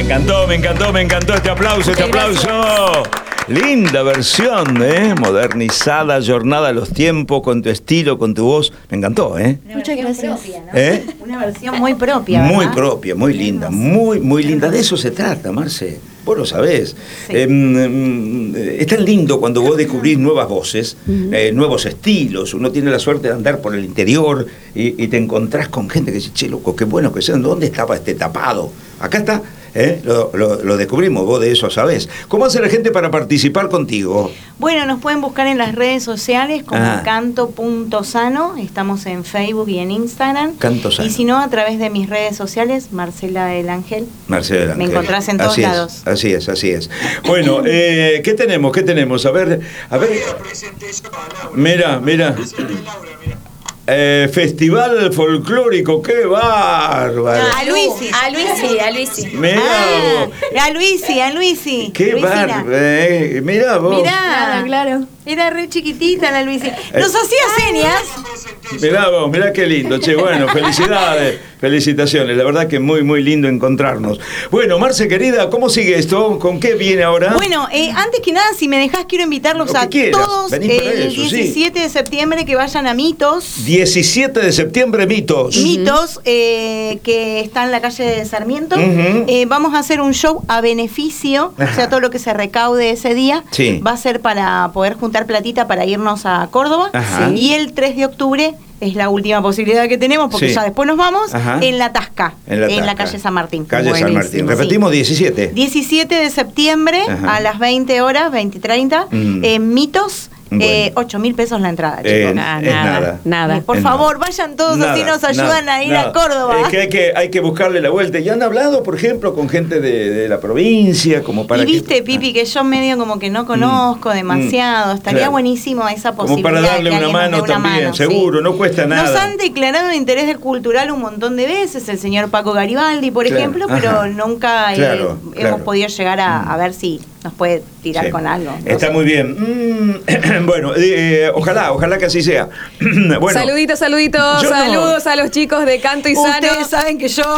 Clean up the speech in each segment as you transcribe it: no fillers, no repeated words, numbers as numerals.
Me encantó este aplauso, Linda versión, modernizada, jornada a los tiempos, con tu estilo, con tu voz. Me encantó, Muchas gracias. Propia, ¿no? Una versión muy propia, ¿verdad? Muy propia, muy linda, muy linda. De eso se trata, Marce. Vos lo sabés. Sí. Es tan lindo cuando vos descubrís nuevas voces, nuevos estilos. Uno tiene la suerte de andar por el interior y te encontrás con gente que dice, che, loco, qué bueno que sea. ¿Dónde estaba este tapado? Acá está. Lo descubrimos, vos de eso sabés. ¿Cómo hace la gente para participar contigo? Bueno, nos pueden buscar en las redes sociales como canto.sano. Estamos en Facebook y en Instagram. Canto Sano. Y si no, a través de mis redes sociales, Marcela del Ángel. Marcela del Ángel. Me encontrás en todos lados. Así es. Bueno, ¿qué tenemos? A ver. Mira. Festival folclórico, qué bárbaro. A Luisi. Mirá vos. A Luisi. Qué bárbaro. Mirá vos. Mirá, claro. Era re chiquitita la Luisi. Nos hacía señas. Mirá vos, mirá qué lindo, che, bueno, felicidades, felicitaciones, la verdad que muy lindo encontrarnos. Bueno, Marce querida, ¿cómo sigue esto? ¿Con qué viene ahora? Bueno, antes que nada, si me dejás, quiero invitarlos a todos el 17 de septiembre que vayan a Mitos. 17 de septiembre, Mitos. Mitos, que está en la calle de Sarmiento. Vamos a hacer un show a beneficio, o sea, todo lo que se recaude ese día va a ser para poder juntar platita para irnos a Córdoba. Y el 3 de octubre es la última posibilidad que tenemos, porque ya después nos vamos, en La Tasca, en la calle San Martín. Calle San Martín. Repetimos, 17. 17 de septiembre a las 20 horas, 20:30, en Mitos. Bueno. 8.000 pesos la entrada, chicos. Nada. Por favor, vayan todos, así nos ayudan a ir a Córdoba. Es que hay que buscarle la vuelta. ¿Y han hablado, por ejemplo, con gente de la provincia? Como para viste, Pipi, que yo medio como que no conozco demasiado. Estaría buenísimo esa posibilidad. Como para darle una mano también, seguro, no cuesta nada. Nos han declarado interés cultural un montón de veces, el señor Paco Garibaldi, por ejemplo, pero nunca hemos podido llegar a ver si nos puede tirar con algo. Está muy bien. Bueno, ojalá que así sea. Bueno, saluditos. Saludos a los chicos de Canto y Sano. Ustedes saben que yo...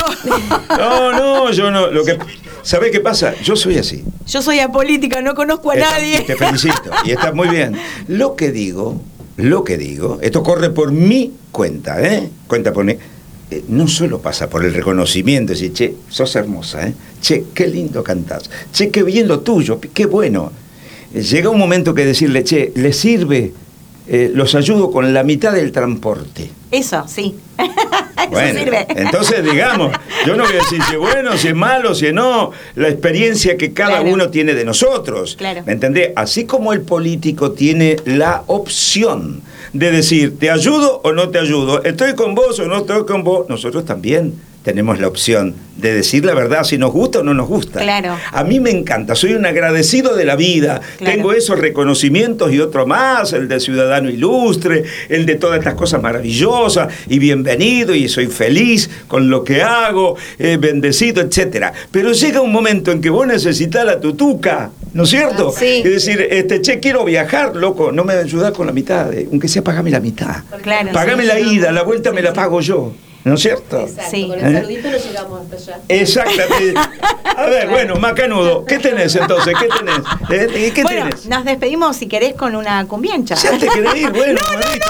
yo no. ¿Sabés qué pasa? Yo soy así. Yo soy apolítica, no conozco a nadie. Te felicito. Y está muy bien. Lo que digo, esto corre por mi cuenta, cuenta por mí. No solo pasa por el reconocimiento, decir, che, sos hermosa, che, qué lindo cantás, che, qué bien lo tuyo, qué bueno. Llega un momento que decirle, che, ¿le sirve? Los ayudo con la mitad del transporte. Eso, sí. Bueno, eso sirve. Entonces, digamos, yo no voy a decir si es bueno, si es malo, si no, la experiencia que cada uno tiene de nosotros. Claro. ¿Me entendés? Así como el político tiene la opción de decir, ¿te ayudo o no te ayudo? ¿Estoy con vos o no estoy con vos? Nosotros también tenemos la opción de decir la verdad, si nos gusta o no nos gusta. Claro. A mí me encanta, soy un agradecido de la vida. Claro. Tengo esos reconocimientos y otro más, el de ciudadano ilustre, el de todas estas cosas maravillosas, y bienvenido, y soy feliz con lo que hago, bendecido, etcétera. Pero llega un momento en que vos necesitas la tutuca, ¿no es cierto? Sí. Es decir, che, quiero viajar, loco, no me ayudás con la mitad, aunque sea pagame la mitad. Claro, pagame la ida, la vuelta me la pago yo. ¿No es cierto? Exacto, sí. Con el saludito no llegamos hasta allá. Exactamente. A ver, bueno, Macanudo, ¿qué tenés entonces? ¿Qué tenés? ¿Qué bueno, tenés? nos despedimos si querés con una cumbiancha. Ya te querés ir, bueno.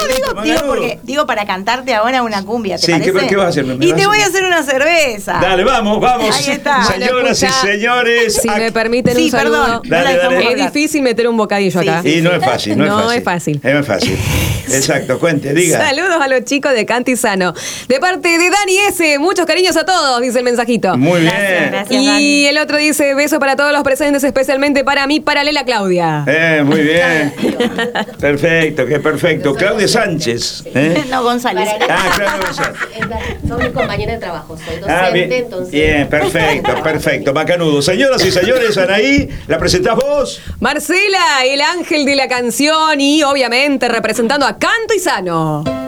Digo para cantarte ahora una cumbia, ¿te parece? ¿Qué vas a hacer? Y te voy a hacer una cerveza. Dale, vamos. Ahí está. Señoras y señores. Si me permiten un saludo. Perdón. Dale. Es difícil meter un bocadillo acá. Y no es fácil, No es fácil. Es fácil. Exacto, cuente, diga. Saludos a los chicos de Canto y Sano. De parte de Dani S. Muchos cariños a todos, dice el mensajito. Muy bien. Gracias, Y Dani. el otro dice, beso para todos los presentes, especialmente para mí, paralela Claudia. Muy bien. Perfecto, qué perfecto. Claudia Sánchez. No, González. Claudia González. Son mis compañeras de trabajo, soy docente, Bien, entonces... bien, perfecto, Macanudo. Señoras y señores, Anaí, ¿la presentás vos? Marcela, el ángel de la canción y obviamente representando a Canto y Sano.